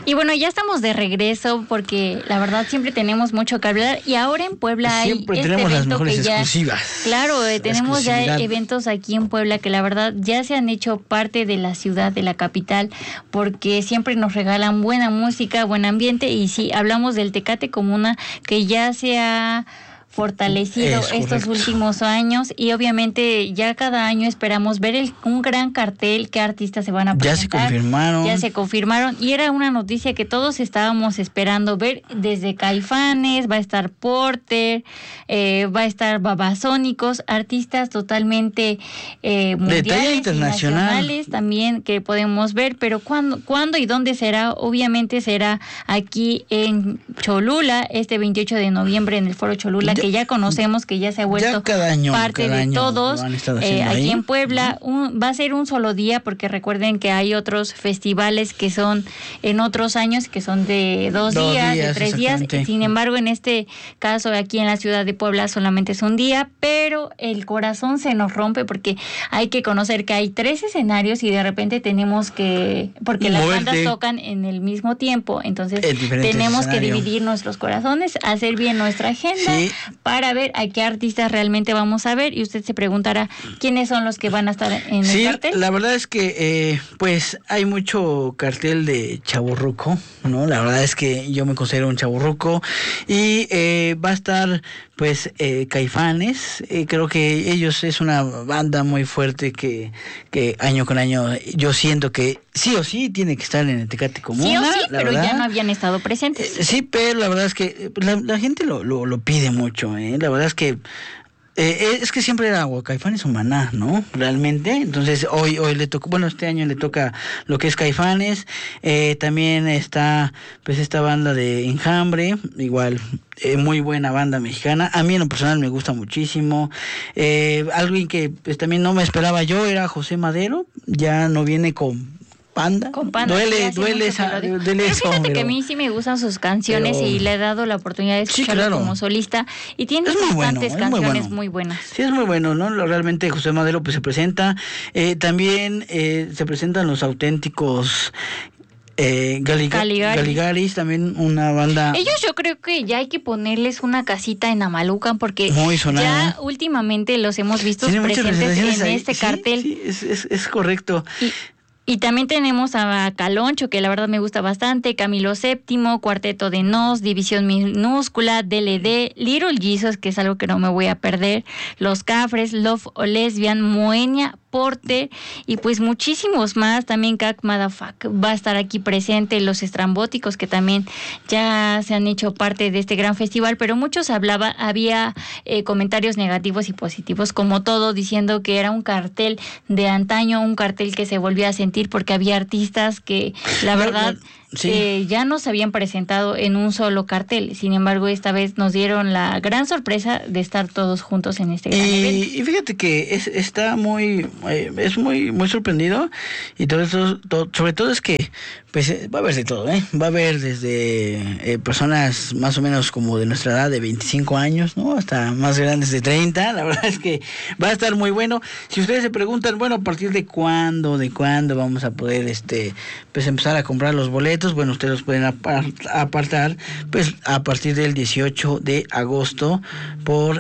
Y bueno, ya estamos de regreso porque la verdad siempre tenemos mucho que hablar y ahora en Puebla hay siempre tenemos las mejores exclusivas. Claro, tenemos ya eventos aquí en Puebla que la verdad ya se han hecho parte de la ciudad, de la capital, porque siempre nos regalan buena música, buen ambiente y sí, hablamos del Tecate como una que ya se ha fortalecido estos últimos años y obviamente ya cada año esperamos ver un gran cartel, qué artistas se van a presentar. Ya se confirmaron y era una noticia que todos estábamos esperando ver desde Caifanes, va a estar Porter, va a estar Babasónicos, artistas totalmente mundiales, internacionales también que podemos ver, pero ¿cuándo y dónde será? Obviamente será aquí en Cholula, este 28 de noviembre en el Foro Cholula, que ya conocemos, que ya se ha vuelto parte de todos. Aquí en Puebla va a ser un solo día, porque recuerden que hay otros festivales que son en otros años, que son de 2 días, de 3 días. Sin embargo, en este caso, aquí en la ciudad de Puebla solamente es un día, pero el corazón se nos rompe porque hay que conocer que hay 3 escenarios y de repente tenemos que, porque las bandas tocan en el mismo tiempo, entonces tenemos que dividir nuestros corazones, hacer bien nuestra agenda, para ver a qué artistas realmente vamos a ver, y usted se preguntará quiénes son los que van a estar en el cartel. Sí, la verdad es que pues hay mucho cartel de chavorruco, ¿no? La verdad es que yo me considero un chavorruco y va a estar pues Caifanes, creo que ellos es una banda muy fuerte que año con año yo siento que sí o sí tiene que estar en el Tecate Comuna. Sí o sí, pero verdad, ya no habían estado presentes. Sí, pero la verdad es que la gente lo pide mucho, la verdad es que siempre era Caifanes o Maná, ¿no? Realmente, entonces hoy le tocó, bueno, este año le toca lo que es Caifanes, también está pues esta banda de Enjambre, igual, muy buena banda mexicana, a mí en lo personal me gusta muchísimo, alguien que pues también no me esperaba yo era José Madero, ya no viene con Panda. Duele eso. Fíjate que a mí sí me gustan sus canciones y le he dado la oportunidad de escucharlo como solista y tiene bastantes canciones muy buenas. Sí, es muy bueno, ¿no? Realmente José Madero pues se presenta, también se presentan los auténticos Caligaris, también una banda. Ellos yo creo que ya hay que ponerles una casita en Amalucan porque ya últimamente los hemos visto presentes en este cartel. Sí, es correcto. Y también tenemos a Caloncho, que la verdad me gusta bastante, Camilo VII, Cuarteto de Nos, División Minúscula, DLD, Little Jesus, que es algo que no me voy a perder, Los Cafres, Love o Lesbian, Moenia, Porter y pues muchísimos más, también Cac Madafac va a estar aquí presente, Los Estrambóticos, que también ya se han hecho parte de este gran festival, pero muchos había comentarios negativos y positivos, como todo, diciendo que era un cartel de antaño, un cartel que se volvía a sentir porque había artistas que la verdad ya nos habían presentado en un solo cartel. Sin embargo, esta vez nos dieron la gran sorpresa de estar todos juntos en este gran evento. Y fíjate que está muy sorprendido, y todo eso, sobre todo es que pues va a haber de todo, va a haber desde personas más o menos como de nuestra edad, de 25 años, ¿no? Hasta más grandes de 30, la verdad es que va a estar muy bueno. Si ustedes se preguntan, bueno, ¿a partir de cuándo vamos a poder pues empezar a comprar los boletos? Bueno, ustedes los pueden apartar pues a partir del 18 de agosto por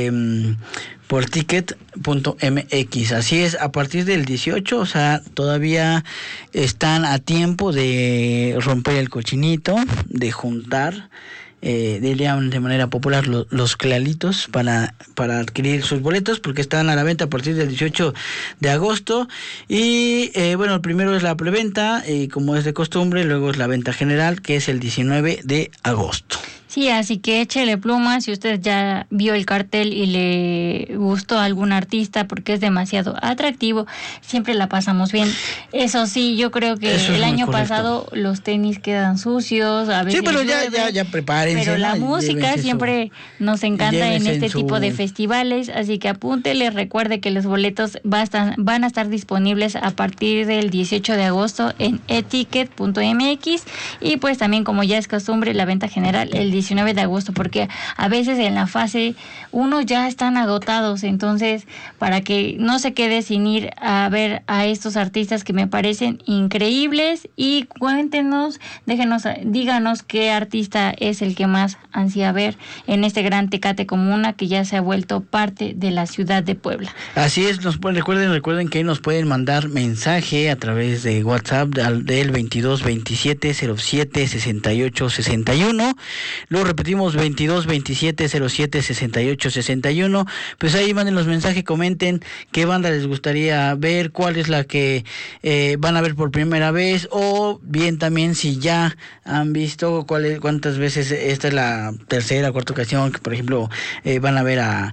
ticket.mx, así es, a partir del 18, o sea, todavía están a tiempo de romper el cochinito, de juntar, dirían de manera popular, los clalitos para adquirir sus boletos, porque están a la venta a partir del 18 de agosto, y bueno, el primero es la preventa, como es de costumbre, luego es la venta general, que es el 19 de agosto. Sí, así que échele pluma si usted ya vio el cartel y le gustó a algún artista porque es demasiado atractivo, siempre la pasamos bien. Eso sí, yo creo que el año pasado los tenis quedan sucios, a veces pero ya prepárense. Pero la música siempre nos encanta en este tipo de festivales, así que apúntele, recuerde que los boletos van a estar disponibles a partir del 18 de agosto en eticket.mx y pues también, como ya es costumbre, la venta general el 19 19 de agosto, porque a veces en la fase 1 ya están agotados, entonces para que no se quede sin ir a ver a estos artistas que me parecen increíbles, y cuéntenos, díganos qué artista es el que más ansía ver en este gran Tecate Comuna que ya se ha vuelto parte de la ciudad de Puebla. Así es, recuerden que nos pueden mandar mensaje a través de WhatsApp del 22 27 07 68 61. Luego repetimos 22 27 07 68 61. Pues ahí manden los mensajes, comenten qué banda les gustaría ver, cuál es la que van a ver por primera vez, o bien también si ya han visto cuántas veces esta es la tercera, cuarta ocasión que por ejemplo van a ver a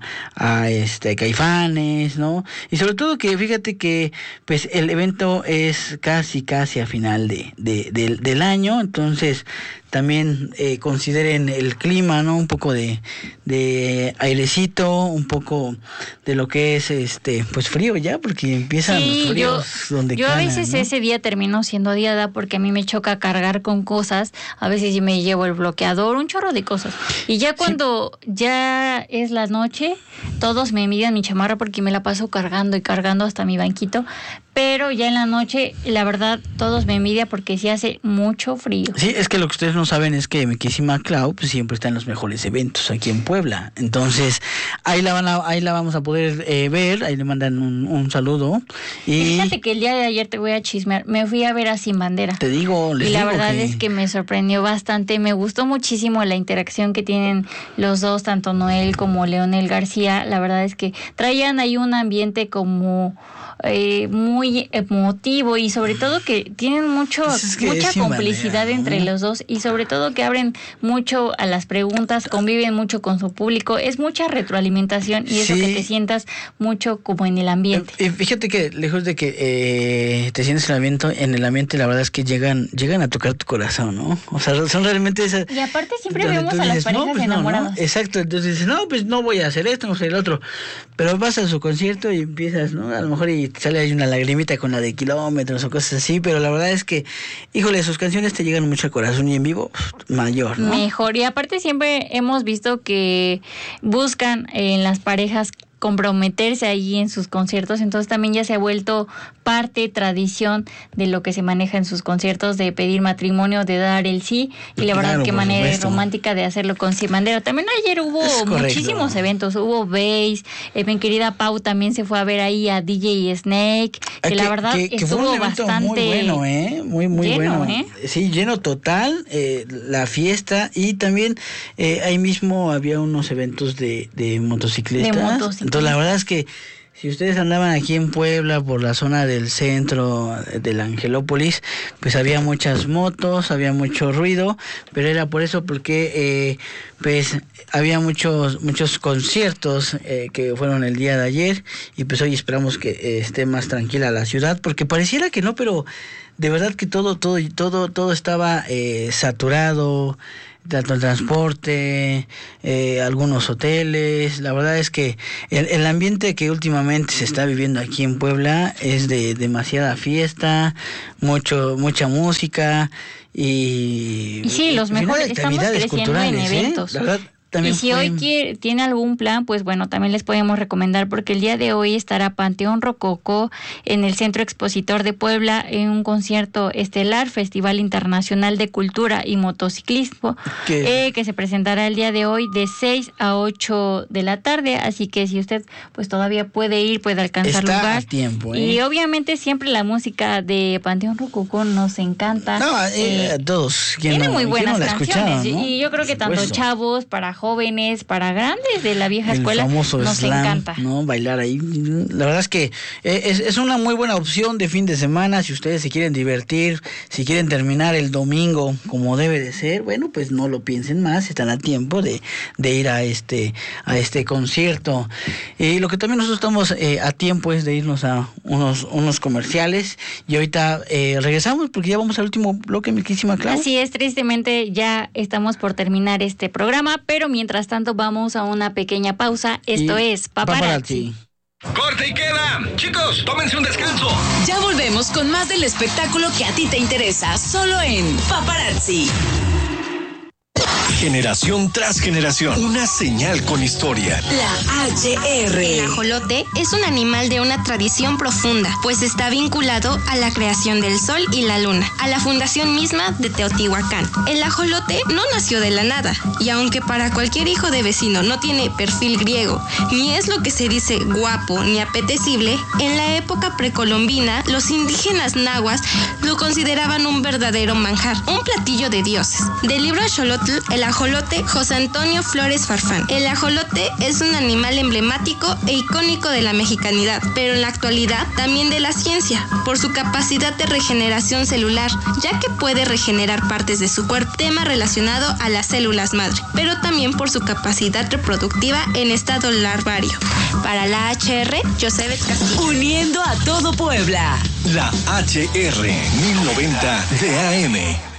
Caifanes, ¿no? Y sobre todo que fíjate que pues el evento es casi a final del año, entonces también consideren el clima, ¿no? Un poco de airecito, un poco de lo que es pues frío ya, porque empiezan los fríos donde yo calan, a veces, ¿no? Ese día termino siendo odiada porque a mí me choca cargar con cosas, a veces me llevo el bloqueador, un chorro de cosas, y ya cuando ya es la noche, todos me envidian mi chamarra porque me la paso cargando hasta mi banquito, pero ya en la noche, la verdad, todos me envidian porque sí hace mucho frío. Sí, es que lo que ustedes no saben es que mi querísima Clau pues siempre está en los mejores eventos aquí en Puebla, entonces ahí la vamos a poder ver, ahí le mandan un saludo. Y fíjate que el día de ayer, te voy a chismear, me fui a ver a Sin Bandera. Te digo, y la verdad es que me sorprendió bastante, me gustó muchísimo la interacción que tienen los dos, tanto Noel como Leonel García. La verdad es que traían ahí un ambiente como muy emotivo, y sobre todo que tienen mucha complicidad entre los dos, y sobre todo que abren mucho a las preguntas, conviven mucho con su público, es mucha retroalimentación, y eso que te sientas mucho como en el ambiente. Fíjate que lejos de que te sientes en el ambiente, la verdad es que llegan a tocar tu corazón, ¿no? O sea, son realmente esas. Y aparte siempre vemos a las parejas enamoradas. No. Exacto, entonces dices, no, pues no voy a hacer esto, no sé el otro, pero vas a su concierto y empiezas, ¿no? A lo mejor y sale ahí una lagrimita con la de Kilómetros o cosas así, pero la verdad es que, híjole, sus canciones te llegan mucho al corazón, y en vivo, mayor, ¿no? Mejor, y aparte siempre hemos visto que buscan en las parejas comprometerse ahí en sus conciertos, entonces también ya se ha vuelto parte, tradición de lo que se maneja en sus conciertos, de pedir matrimonio, de dar el sí, y la verdad que manera romántica de hacerlo con Sin Bandera. También ayer hubo muchísimos eventos, hubo bass, mi querida Pau también se fue a ver ahí a DJ Snake, que la verdad estuvo bastante muy bueno, muy lleno, bueno. Sí, lleno total, la fiesta, y también ahí mismo había unos eventos de motociclistas. Entonces la verdad es que si ustedes andaban aquí en Puebla por la zona del centro de la Angelópolis, pues había muchas motos, había mucho ruido, pero era por eso, porque pues había muchos conciertos que fueron el día de ayer, y pues hoy esperamos que esté más tranquila la ciudad, porque pareciera que no, pero de verdad que todo estaba saturado, tanto el transporte, algunos hoteles. La verdad es que el ambiente que últimamente se está viviendo aquí en Puebla es de demasiada fiesta, mucha música, y sí, los mejores, estamos creciendo en eventos. La verdad, y si hoy tiene algún plan, pues bueno, también les podemos recomendar, porque el día de hoy estará Panteón Rococó en el Centro Expositor de Puebla en un concierto estelar, Festival Internacional de Cultura y Motociclismo, que se presentará el día de hoy de 6 a 8 de la tarde, así que si usted pues todavía puede ir, puede alcanzar lugar. A tiempo, Y obviamente siempre la música de Panteón Rococó nos encanta. A todos. Tiene muy buenas canciones, ¿no? Y yo creo que tanto chavos, para jóvenes, para grandes de la vieja escuela, nos slam, encanta, ¿no? Bailar ahí. La verdad es que es una muy buena opción de fin de semana, si ustedes se quieren divertir, si quieren terminar el domingo como debe de ser, bueno, pues no lo piensen más, están a tiempo de ir a este concierto. Y lo que también nosotros estamos a tiempo es de irnos a unos comerciales, y ahorita regresamos porque ya vamos al último bloque, mi querísima Clau. Así es, tristemente ya estamos por terminar este programa, pero mientras tanto vamos a una pequeña pausa. Esto es Paparazzi. ¡Corte y queda! Chicos, tómense un descanso. Ya volvemos con más del espectáculo que a ti te interesa, solo en Paparazzi. Generación tras generación. Una señal con historia. La HR. El ajolote es un animal de una tradición profunda, pues está vinculado a la creación del sol y la luna, a la fundación misma de Teotihuacán. El ajolote no nació de la nada, y aunque para cualquier hijo de vecino no tiene perfil griego, ni es lo que se dice guapo ni apetecible, en la época precolombina los indígenas nahuas lo consideraban un verdadero manjar, un platillo de dioses. Del libro Axolotl, el ajolote, José Antonio Flores Farfán. El ajolote es un animal emblemático e icónico de la mexicanidad, pero en la actualidad también de la ciencia, por su capacidad de regeneración celular, ya que puede regenerar partes de su cuerpo, tema relacionado a las células madre, pero también por su capacidad reproductiva en estado larvario. Para la HR, Josebet Castillo. Uniendo a todo Puebla. La HR 1090 de AM.